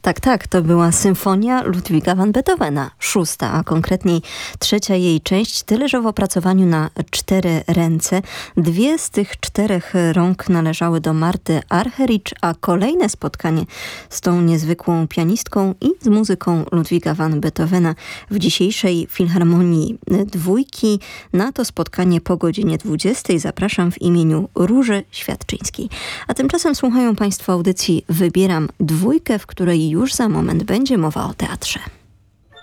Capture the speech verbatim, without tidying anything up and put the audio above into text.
Tak, tak, to była symfonia Ludwiga van Beethovena, szósta, a konkretniej trzecia jej część, tyle że w opracowaniu na cztery ręce. Dwie z tych czterech rąk należały do Marty Argerich, a kolejne spotkanie z tą niezwykłą pianistką i z muzyką Ludwiga van Beethovena w dzisiejszej Filharmonii Dwójki. Na to spotkanie po godzinie dwudziestej zapraszam w imieniu Róży Świadczyńskiej. A tymczasem słuchają Państwo audycji Wybieram Dwójkę, w której już za moment będzie mowa o teatrze.